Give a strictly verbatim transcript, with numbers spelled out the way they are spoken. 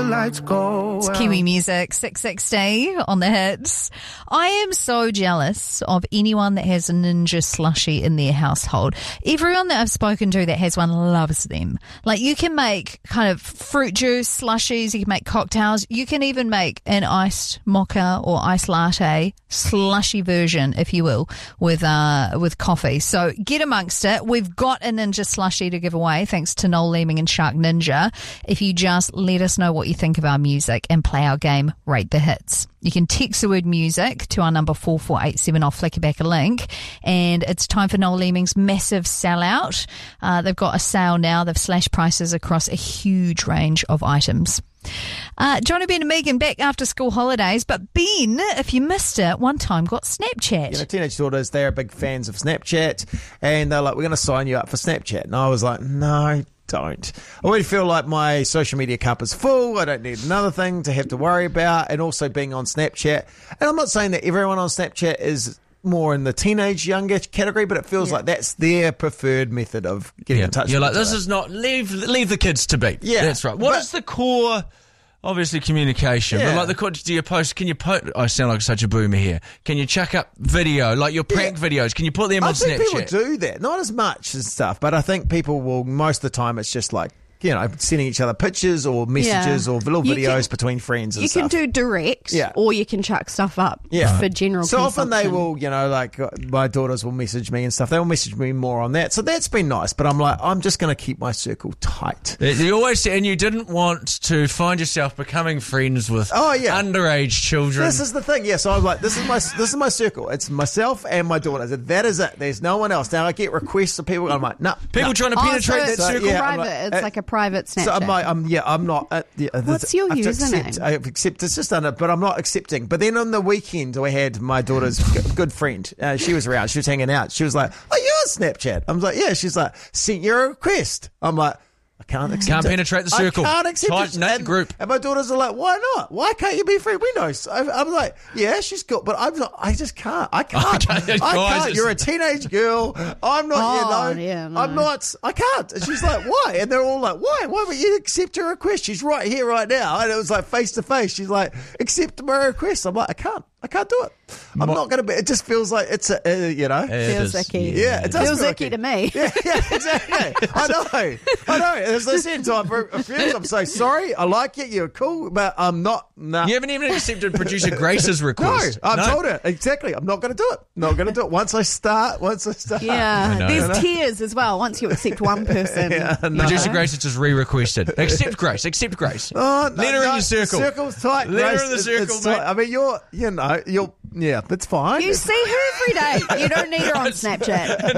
the lights go It's out. Kiwi music, six sixty on the hits. I am so jealous of anyone that has a Ninja slushie in their household. Everyone that I've spoken to that has one loves them. Like, you can make kind of fruit juice slushies, you can make cocktails, you can even make an iced mocha or iced latte slushy version, if you will, with uh with coffee. So get amongst it. We've got a Ninja slushie to give away thanks to Noel Leeming and Shark Ninja. If you just let us know what you think of our music and play our game, Rate the Hits. You can text the word music to our number four four eight seven. I'll flick you back a link. And it's time for Noel Leeming's massive sellout. Uh, they've got a sale now. They've slashed prices across a huge range of items. Uh, Johnny, Ben and Megan back after school holidays. But Ben, if you missed it, one time got Snapchat. You know, teenage daughters, they're big fans of Snapchat. And they're like, we're going to sign you up for Snapchat. And I was like, no, don't. I already feel like my social media cup is full. I don't need another thing to have to worry about. And also being on Snapchat. And I'm not saying that everyone on Snapchat is more in the teenage, younger category, but it feels Yeah. like that's their preferred method of getting Yeah. in touch You're with like, each this other. is not, leave leave the kids to be. Yeah. That's right. What But- is the core, obviously, communication? Yeah. But like the core, do you post, can you put, I sound like such a boomer here, can you chuck up video, like your prank Yeah. videos, can you put them I on think Snapchat? people do that. Not as much and stuff, but I think people will, most of the time, it's just like, you know, sending each other pictures or messages Yeah. or little You videos can- between friends and You stuff. can do direct, Yeah. or you can chuck stuff up Yeah. for general So often they consumption. will, you know, like uh, my daughters will message me and stuff. They will message me more on that. So that's been nice. But I'm like, I'm just going to keep my circle tight. You always say, and you didn't want to find yourself becoming friends with Oh, yeah. underage children. This is the thing. Yeah. So I'm like, this is my this is my circle. It's myself and my daughters. That is it. There's no one else. Now I get requests of people. I'm like, no. People no. trying to Oh, penetrate so that it's circle. yeah, I'm private. like, it's uh, like a private Snapchat. So I'm like, I'm yeah, I'm not. Uh, yeah, What's your I have to username? Accept, I have accept, it's just done it, but I'm not accepting. But then on the weekend, I had my daughter's g- good friend. Uh, she was around. She was hanging out. She was like, "Oh, you're on Snapchat." I was like, "Yeah." She's like, "Sent your request." I'm like, I can't accept Can't it. penetrate the circle. I can't accept Tight it. knit and, group. And my daughters are like, why not? Why can't you be free? We know. So I'm like, yeah, she's got, but I'm not, I just can't. I can't. I can't. can't. Guys, You're a teenage girl. I'm not, Oh, you know, yeah, no. I'm not, I can't. And she's like, why? And they're all like, why? Why would you accept her request? She's right here, right now. And it was like face to face. She's like, accept my request. I'm like, I can't. I can't do it. I'm What- not going to be, it just feels like it's a, uh, you know. It Feels is- icky. Yeah, it does Feels feel icky icky. to me. Yeah, yeah, exactly. I know. I know. As I said to my friends, I'm so sorry. I like you. You're cool, but I'm not. Nah. You haven't even accepted producer Grace's No, request. I've told her. Exactly. I'm not going to do it. Not going to do it. Once I start, once I start. Yeah, know. there's tiers as well. Once you accept one person, Yeah, no. Producer Grace has just re-requested. Accept Grace. Accept Grace. Oh, no, Let her in no, your circle. Circle's tight. Let her Grace. in the It's- circle, it's mate. tight. I mean, you're, you know, you're, yeah, that's fine. you see her every day. You don't need her on Snapchat.